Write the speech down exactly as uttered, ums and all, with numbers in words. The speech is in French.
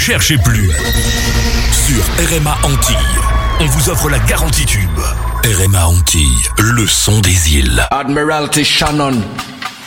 cherchez plus. Sur R M A Antilles, on vous offre la garantie tube. R M A Antilles, le son des îles. Admiralty Shannon,